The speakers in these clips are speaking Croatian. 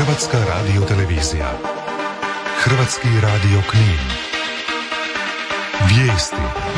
Hrvatska radiotelevizija. Hrvatski radio Knin. Vijesti.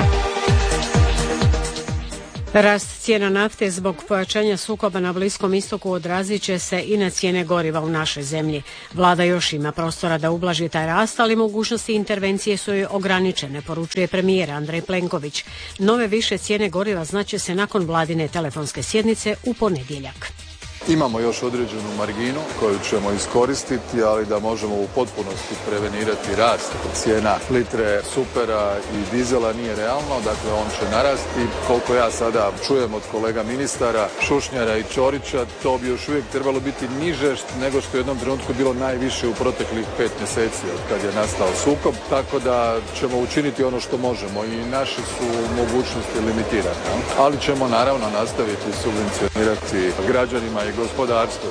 Rast cijena nafte zbog pojačanja sukoba na Bliskom istoku odrazit će se i na cijene goriva u našoj zemlji. Vlada još ima prostora da ublaži taj rast, ali mogućnosti intervencije su joj ograničene, poručuje premijer Andrej Plenković. Nove više cijene goriva znaće se nakon vladine telefonske sjednice u ponedjeljak. Imamo još određenu marginu koju ćemo iskoristiti, ali da možemo u potpunosti prevenirati rast cijena litre supera i dizela nije realno, dakle on će narasti. Koliko ja sada čujem od kolega ministara, Šušnjara i Ćorića, to bi još uvijek trebalo biti niže nego što je u jednom trenutku bilo najviše u proteklih 5 mjeseci od kad je nastao sukob, tako da ćemo učiniti ono što možemo i naše su mogućnosti limitirane, ali ćemo naravno nastaviti subvencionirati građanima i gospodarstvo.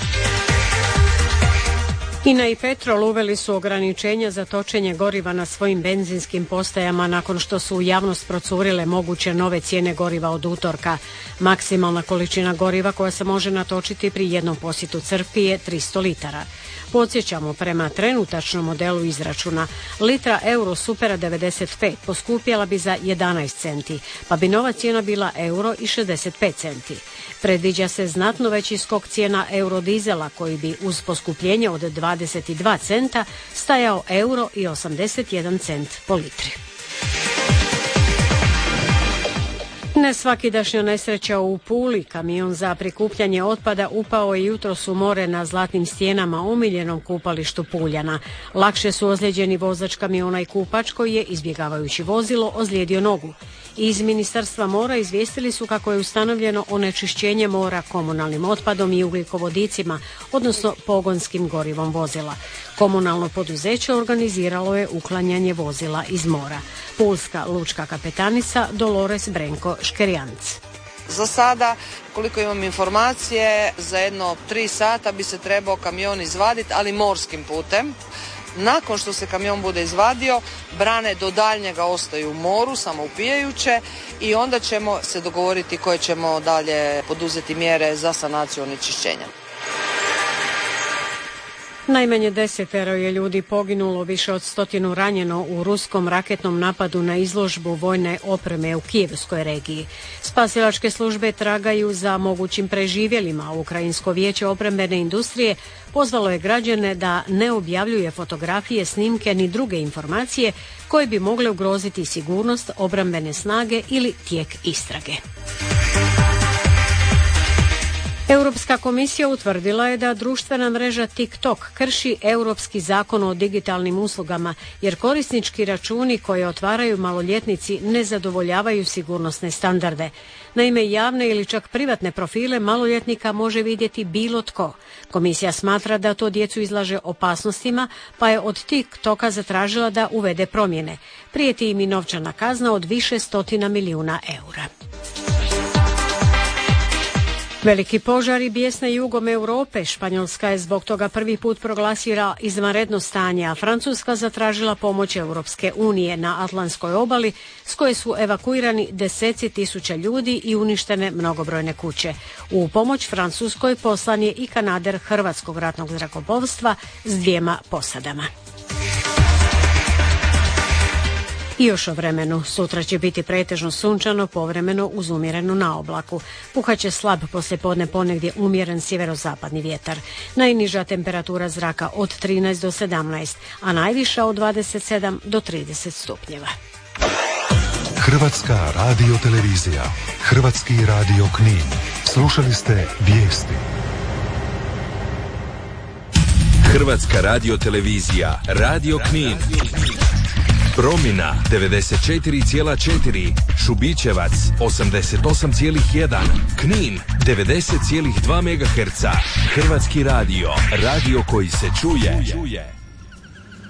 INA i Petrol uveli su ograničenja za točenje goriva na svojim benzinskim postajama nakon što su u javnost procurile moguće nove cijene goriva od utorka. Maksimalna količina goriva koja se može natočiti pri jednom posjetu crpki je 300 litara. Podsjećamo, prema trenutačnom modelu izračuna, litra Euro Supera 95 poskupjela bi za 11 centi, pa bi nova cijena bila euro i 65 centi. Predviđa se znatno veći skok cijena eurodizela koji bi uz poskupljenje od 22 centa stajao euro i 81 cent po litri. Nesvakidašnja nesreća u Puli. Kamion za prikupljanje otpada upao je jutros u more na Zlatnim stjenama, omiljenom kupalištu Puljana. Lakše su ozlijeđeni vozač kamiona i kupač koji je, izbjegavajući vozilo, ozlijedio nogu. Iz Ministarstva mora izvijestili su kako je ustanovljeno onečišćenje mora komunalnim otpadom i ugljikovodicima, odnosno pogonskim gorivom vozila. Komunalno poduzeće organiziralo je uklanjanje vozila iz mora. Pulska lučka kapetanica Dolores Brenko Škerjanc. Za sada, koliko imam informacije, za jedno 3 sata bi se trebao kamion izvaditi, ali morskim putem. Nakon što se kamion bude izvadio, brane do daljnjega ostaju u moru, samo upijajuće, i onda ćemo se dogovoriti koje ćemo dalje poduzeti mjere za sanaciju onečišćenja. Najmanje 10 je ljudi poginulo, više od 100 ranjeno u ruskom raketnom napadu na izložbu vojne opreme u Kijevskoj regiji. Spasilačke službe tragaju za mogućim preživjelima. Ukrajinsko vijeće obrambene industrije pozvalo je građane da ne objavljuje fotografije, snimke ni druge informacije koje bi mogle ugroziti sigurnost obrambene snage ili tijek istrage. Europska komisija utvrdila je da društvena mreža TikTok krši Europski zakon o digitalnim uslugama, jer korisnički računi koje otvaraju maloljetnici ne zadovoljavaju sigurnosne standarde. Naime, javne ili čak privatne profile maloljetnika može vidjeti bilo tko. Komisija smatra da to djecu izlaže opasnostima, pa je od TikToka zatražila da uvede promjene. Prijeti im i novčana kazna od više 100 milijuna eura. Veliki požari bijesne jugom Europe. Španjolska je zbog toga prvi put proglasila izvanredno stanje, a Francuska zatražila pomoć Europske unije na Atlantskoj obali, s koje su evakuirani deseci tisuća ljudi i uništene mnogobrojne kuće. U pomoć Francuskoj poslan je i kanader Hrvatskog ratnog zrakoplovstva s 2 posadama. I još o vremenu. Sutra će biti pretežno sunčano, povremeno uz umjerenu naoblaku. Puhat će slab poslijepodne, ponegdje umjeren sjeverozapadni vjetar. Najniža temperatura zraka od 13 do 17, a najviša od 27 do 30 stupnjeva. Hrvatska radiotelevizija. Hrvatski radio Knin. Slušali ste vijesti. Hrvatska radiotelevizija. Radio Knin. Promina 94,4, Šubićevac 88,1, Knin 90,2 MHz. Hrvatski radio, radio koji se čuje.